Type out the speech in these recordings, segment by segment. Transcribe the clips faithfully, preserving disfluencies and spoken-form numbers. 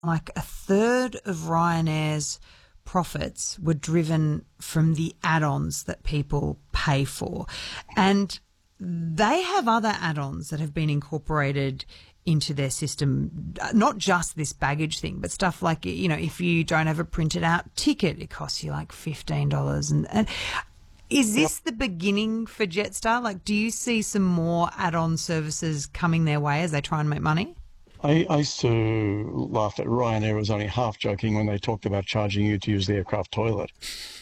like a third of Ryanair's profits were driven from the add-ons that people pay for. And they have other add-ons that have been incorporated into their system, not just this baggage thing, but stuff like, you know, if you don't have a printed out ticket, it costs you like fifteen dollars. And, and is this the beginning for Jetstar? Like, do you see some more add-on services coming their way as they try and make money? I, I used to laugh that Ryanair was only half joking when they talked about charging you to use the aircraft toilet.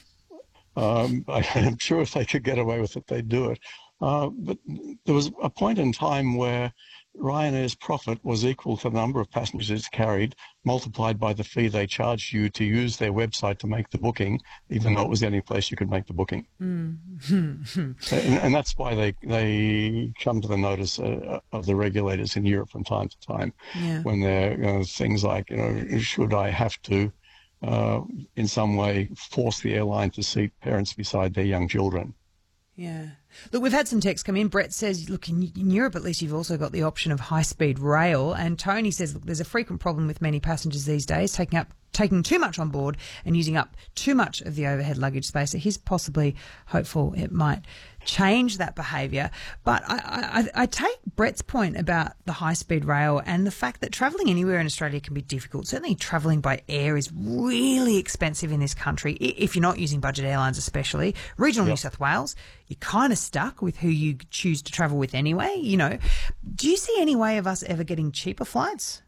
Um, I, I'm sure if they could get away with it, they'd do it. Uh, but there was a point in time where Ryanair's profit was equal to the number of passengers it's carried, multiplied by the fee they charged you to use their website to make the booking, even though it was the only place you could make the booking. Mm. and, and that's why they they come to the notice uh, of the regulators in Europe from time to time, Yeah. when there are you know, things like, you know, should I have to, uh, in some way, force the airline to seat parents beside their young children? Yeah. Look, we've had some texts come in. Brett says, look, in, in Europe at least you've also got the option of high-speed rail. And Tony says, look, there's a frequent problem with many passengers these days taking up taking too much on board and using up too much of the overhead luggage space. So he's possibly hopeful it might change that behaviour. But I, I, I take Brett's point about the high-speed rail and the fact that travelling anywhere in Australia can be difficult. Certainly travelling by air is really expensive in this country, if you're not using budget airlines especially. Regional yep. New South Wales, you're kind of stuck with who you choose to travel with anyway. You know, do you see any way of us ever getting cheaper flights?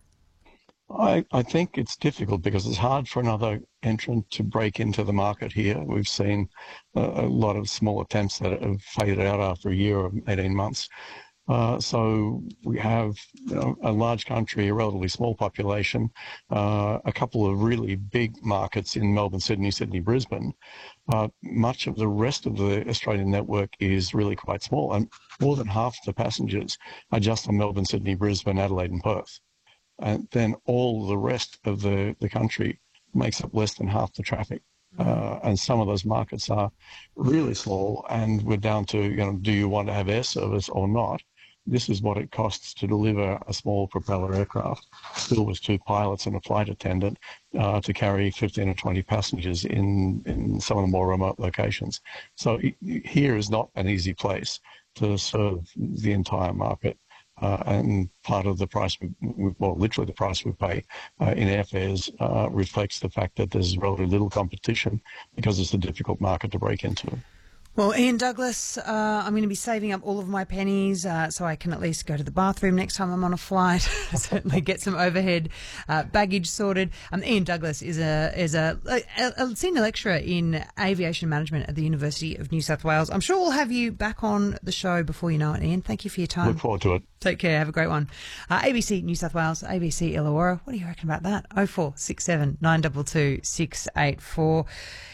I, I think it's difficult because it's hard for another entrant to break into the market here. We've seen a, a lot of small attempts that have faded out after a year or eighteen months. Uh, so we have you know, a large country, a relatively small population, uh, a couple of really big markets in Melbourne, Sydney, Sydney, Brisbane. Uh, much of the rest of the Australian network is really quite small, and more than half the passengers are just on Melbourne, Sydney, Brisbane, Adelaide and Perth. And then all the rest of the, the country makes up less than half the traffic. Uh, and some of those markets are really small, and we're down to, you know, do you want to have air service or not? This is what it costs to deliver a small propeller aircraft, still with two pilots and a flight attendant, uh, to carry fifteen or twenty passengers in, in some of the more remote locations. So it, here is not an easy place to serve the entire market. Uh, and part of the price, we, we, well, literally the price we pay uh, in airfares uh, reflects the fact that there's relatively little competition because it's a difficult market to break into. Well, Ian Douglas, uh, I'm going to be saving up all of my pennies uh, so I can at least go to the bathroom next time I'm on a flight. Certainly get some overhead uh, baggage sorted. Um, Ian Douglas is a is a, a, a senior lecturer in aviation management at the University of New South Wales. I'm sure we'll have you back on the show before you know it, Ian. Thank you for your time. Look forward to it. Take care. Have a great one. Uh, A B C New South Wales, A B C Illawarra. What do you reckon about that? oh four six seven, nine two two, six eight four.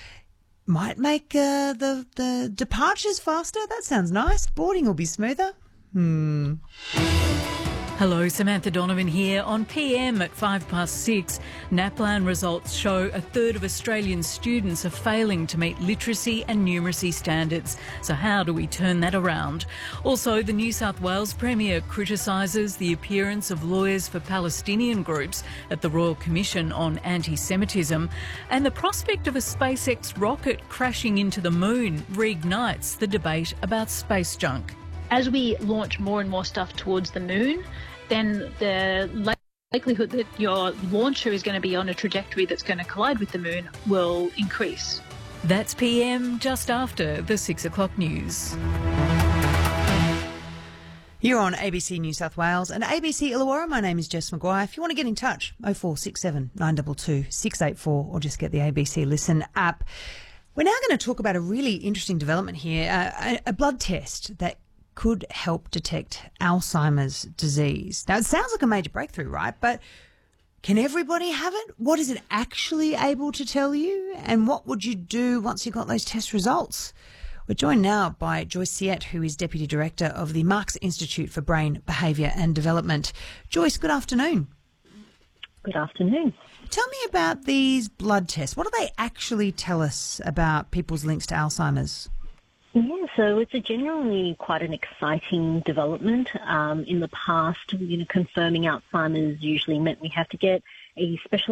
Might make uh, the, the departures faster. That sounds nice. Boarding will be smoother. Hmm. Hello, Samantha Donovan here. On P M at five past six, NAPLAN results show a third of Australian students are failing to meet literacy and numeracy standards. So how do we turn that around? Also, the New South Wales Premier criticises the appearance of lawyers for Palestinian groups at the Royal Commission on Anti-Semitism, and the prospect of a SpaceX rocket crashing into the moon reignites the debate about space junk. As we launch more and more stuff towards the moon, then the likelihood that your launcher is going to be on a trajectory that's going to collide with the moon will increase. That's P M just after the six o'clock news. You're on A B C New South Wales and A B C Illawarra. My name is Jess McGuire. If you want to get in touch, oh four six seven, nine two two, six eight four, or just get the A B C Listen app. We're now going to talk about a really interesting development here, uh, a, a blood test that could help detect Alzheimer's disease. Now, it sounds like a major breakthrough, right? But can everybody have it? What is it actually able to tell you? And what would you do once you got those test results? We're joined now by Joyce Siet, who is Deputy Director of the Marks Institute for Brain Behaviour and Development. Joyce, good afternoon. Good afternoon. Tell me about these blood tests. What do they actually tell us about people's links to Alzheimer's? Yeah, so it's a generally quite an exciting development. Um, in the past, you know, confirming Alzheimer's usually meant we have to get a special